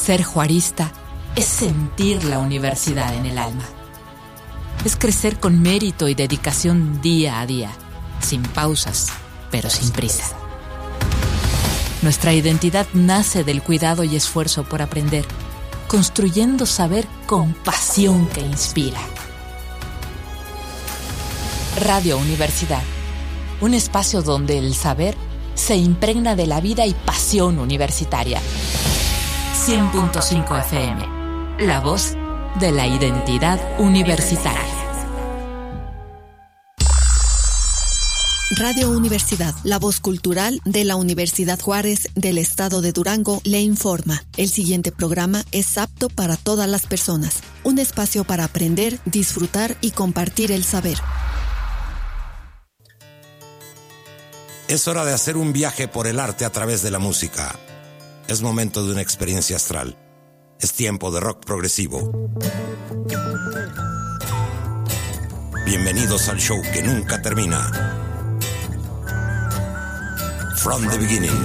Ser juarista es sentir la universidad en el alma. Es crecer con mérito y dedicación día a día, sin pausas, pero sin prisa. Nuestra identidad nace del cuidado y esfuerzo por aprender, construyendo saber con pasión que inspira. Radio Universidad, un espacio donde el saber se impregna de la vida y pasión universitaria. 100.5 FM, la voz de la identidad universitaria. Radio Universidad, la voz cultural de la Universidad Juárez del Estado de Durango, le informa. El siguiente programa es apto para todas las personas. Un espacio para aprender, disfrutar y compartir el saber. Es hora de hacer un viaje por el arte a través de la música. Es momento de una experiencia astral. Es tiempo de rock progresivo. Bienvenidos al show que nunca termina. From the beginning.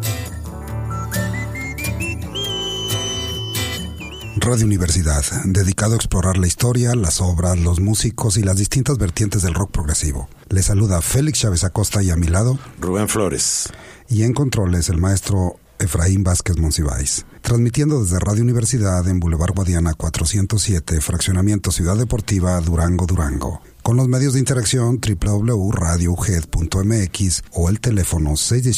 Radio Universidad, dedicado a explorar la historia, las obras, los músicos y las distintas vertientes del rock progresivo. Les saluda Félix Chávez Acosta y a mi lado Rubén Flores. Y en controles el maestro Efraín Vázquez Monsiváis. Transmitiendo desde Radio Universidad en Boulevard Guadiana 407, Fraccionamiento Ciudad Deportiva, Durango, Durango. Con los medios de interacción www.radiouged.mx o el teléfono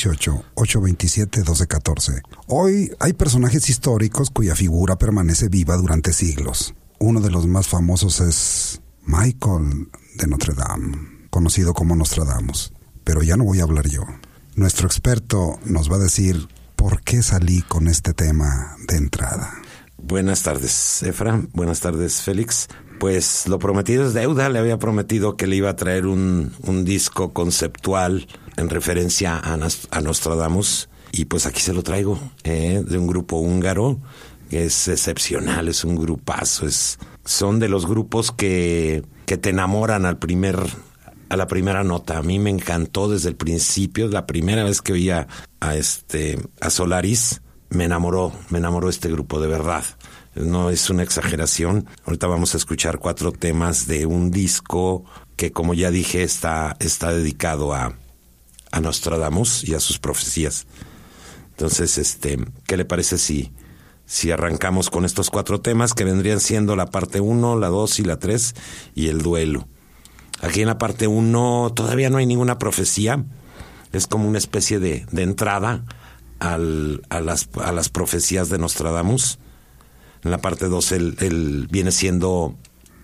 618-827-1214. Hoy hay personajes históricos cuya figura permanece viva durante siglos. Uno de los más famosos es Michael de Notre Dame, conocido como Nostradamus. Pero ya no voy a hablar yo. Nuestro experto nos va a decir por qué salí con este tema de entrada. Buenas tardes, Efra. Buenas tardes, Félix. Pues lo prometido es deuda. Le había prometido que le iba a traer un disco conceptual en referencia a Nostradamus. Y pues aquí se lo traigo, de un grupo húngaro que es excepcional, es un grupazo. Son de los grupos que te enamoran a la primera nota. A mí me encantó desde el principio. La primera vez que oía a Solaris, me enamoró este grupo, de verdad. No es una exageración. Ahorita vamos a escuchar 4 temas de un disco que, como ya dije, está dedicado a Nostradamus y a sus profecías. Entonces, ¿qué le parece si arrancamos con estos 4 temas que vendrían siendo la parte 1, la 2 y la 3 y el duelo? Aquí en la parte 1 todavía no hay ninguna profecía. Es como una especie de entrada a las profecías de Nostradamus. En la parte 2 él viene siendo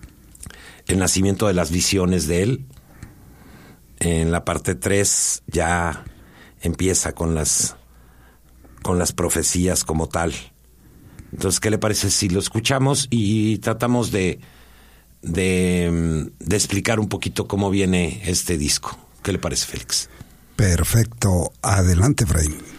el nacimiento de las visiones de él. En la parte 3 ya empieza con las profecías como tal. Entonces, ¿qué le parece si lo escuchamos y tratamos de explicar un poquito cómo viene este disco? ¿Qué le parece, Félix? Perfecto. Adelante, Efraín.